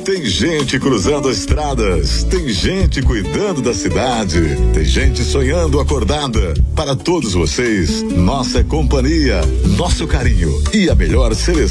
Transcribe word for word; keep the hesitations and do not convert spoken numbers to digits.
Tem gente cruzando estradas, tem gente cuidando da cidade, tem gente sonhando acordada. Para todos vocês, nossa companhia, nosso carinho e a melhor seleção